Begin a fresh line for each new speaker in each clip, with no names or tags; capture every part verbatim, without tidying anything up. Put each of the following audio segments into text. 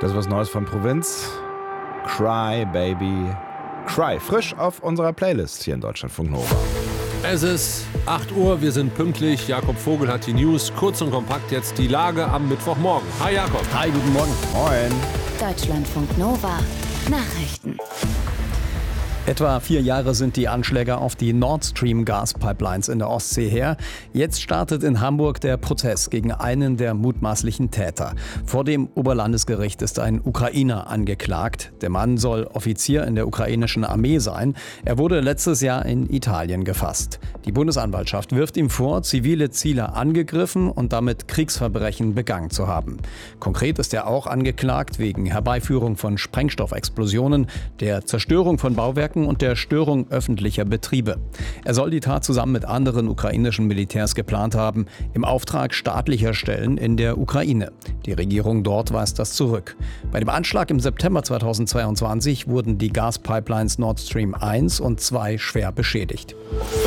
Das ist was Neues von Provinz. Cry, Baby, Cry. Frisch auf unserer Playlist hier in Deutschlandfunk Nova.
Es ist acht Uhr, wir sind pünktlich. Jakob Vogel hat die News. Kurz und kompakt jetzt die Lage am Mittwochmorgen. Hi Jakob.
Hi, guten Morgen. Moin.
Deutschlandfunk Nova. Nachrichten.
Etwa vier Jahre sind die Anschläge auf die Nord Stream Gaspipelines in der Ostsee her. Jetzt startet in Hamburg der Prozess gegen einen der mutmaßlichen Täter. Vor dem Oberlandesgericht ist ein Ukrainer angeklagt. Der Mann soll Offizier in der ukrainischen Armee sein. Er wurde letztes Jahr in Italien gefasst. Die Bundesanwaltschaft wirft ihm vor, zivile Ziele angegriffen und damit Kriegsverbrechen begangen zu haben. Konkret ist er auch angeklagt wegen Herbeiführung von Sprengstoffexplosionen, der Zerstörung von Bauwerken und der Störung öffentlicher Betriebe. Er soll die Tat zusammen mit anderen ukrainischen Militärs geplant haben, im Auftrag staatlicher Stellen in der Ukraine. Die Regierung dort weist das zurück. Bei dem Anschlag im September zweitausendzweiundzwanzig wurden die Gaspipelines Nord Stream eins und zwei schwer beschädigt.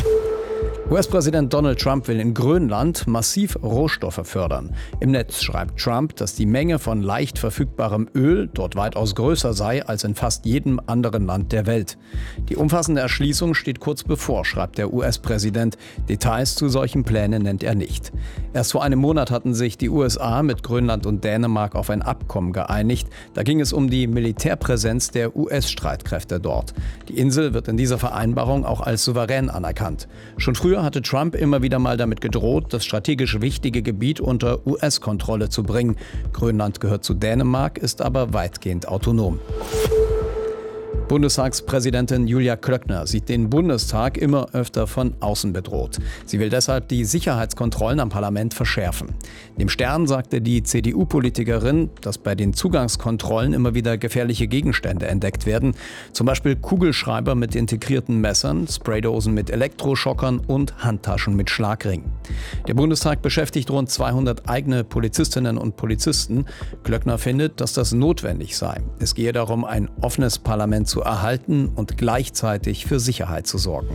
U S-Präsident Donald Trump will in Grönland massiv Rohstoffe fördern. Im Netz schreibt Trump, dass die Menge von leicht verfügbarem Öl dort weitaus größer sei als in fast jedem anderen Land der Welt. Die umfassende Erschließung steht kurz bevor, schreibt der U S-Präsident. Details zu solchen Plänen nennt er nicht. Erst vor einem Monat hatten sich die U S A mit Grönland und Dänemark auf ein Abkommen geeinigt. Da ging es um die Militärpräsenz der U S-Streitkräfte dort. Die Insel wird in dieser Vereinbarung auch als souverän anerkannt. Schon früher hatte Trump immer wieder mal damit gedroht, das strategisch wichtige Gebiet unter U S-Kontrolle zu bringen. Grönland gehört zu Dänemark, ist aber weitgehend autonom. Bundestagspräsidentin Julia Klöckner sieht den Bundestag immer öfter von außen bedroht. Sie will deshalb die Sicherheitskontrollen am Parlament verschärfen. Dem Stern sagte die C D U-Politikerin, dass bei den Zugangskontrollen immer wieder gefährliche Gegenstände entdeckt werden. Zum Beispiel Kugelschreiber mit integrierten Messern, Spraydosen mit Elektroschockern und Handtaschen mit Schlagringen. Der Bundestag beschäftigt rund zweihundert eigene Polizistinnen und Polizisten. Klöckner findet, dass das notwendig sei. Es gehe darum, ein offenes Parlament zu erhalten und gleichzeitig für Sicherheit zu sorgen.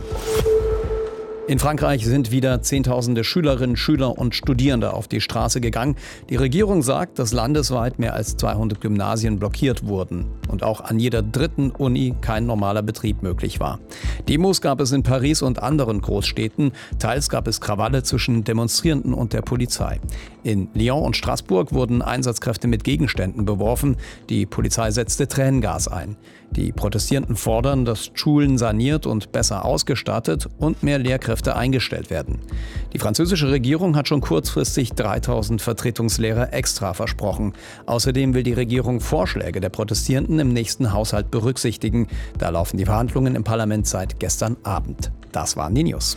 In Frankreich sind wieder Zehntausende Schülerinnen, Schüler und Studierende auf die Straße gegangen. Die Regierung sagt, dass landesweit mehr als zweihundert Gymnasien blockiert wurden und auch an jeder dritten Uni kein normaler Betrieb möglich war. Demos gab es in Paris und anderen Großstädten. Teils gab es Krawalle zwischen Demonstrierenden und der Polizei. In Lyon und Straßburg wurden Einsatzkräfte mit Gegenständen beworfen. Die Polizei setzte Tränengas ein. Die Protestierenden fordern, dass Schulen saniert und besser ausgestattet und mehr Lehrkräfte eingestellt werden. Die französische Regierung hat schon kurzfristig dreitausend Vertretungslehrer extra versprochen. Außerdem will die Regierung Vorschläge der Protestierenden im nächsten Haushalt berücksichtigen. Da laufen die Verhandlungen im Parlament seit gestern Abend. Das waren die News.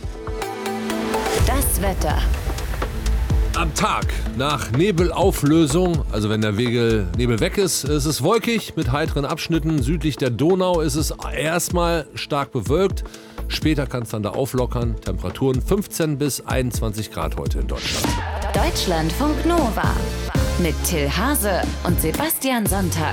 Das Wetter.
Am Tag nach Nebelauflösung, also wenn der Wegel, Nebel weg ist, ist es wolkig mit heiteren Abschnitten. Südlich der Donau ist es erstmal stark bewölkt. Später kann es dann da auflockern. Temperaturen fünfzehn bis einundzwanzig Grad heute in Deutschland.
Deutschlandfunk Nova mit Till Hase und Sebastian Sonntag.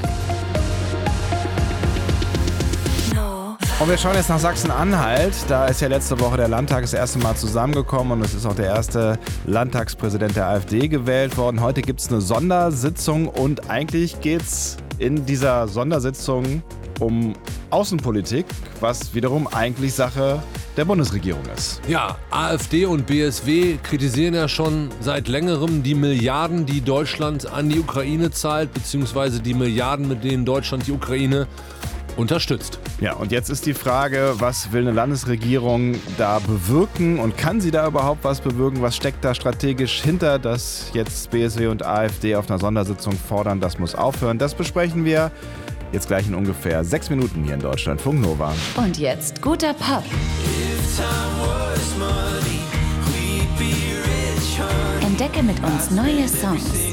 Und wir schauen jetzt nach Sachsen-Anhalt. Da ist ja letzte Woche der Landtag das erste Mal zusammengekommen und es ist auch der erste Landtagspräsident der AfD gewählt worden. Heute gibt es eine Sondersitzung und eigentlich geht es in dieser Sondersitzung um Außenpolitik, was wiederum eigentlich Sache der Bundesregierung ist.
Ja, AfD und B S W kritisieren ja schon seit längerem die Milliarden, die Deutschland an die Ukraine zahlt, beziehungsweise die Milliarden, mit denen Deutschland die Ukraine unterstützt.
Ja, und jetzt ist die Frage, was will eine Landesregierung da bewirken und kann sie da überhaupt was bewirken? Was steckt da strategisch hinter, dass jetzt B S W und AfD auf einer Sondersitzung fordern, das muss aufhören? Das besprechen wir jetzt gleich in ungefähr sechs Minuten hier in Deutschlandfunk Nova.
Und jetzt guter Pop. Entdecke mit uns neue Songs.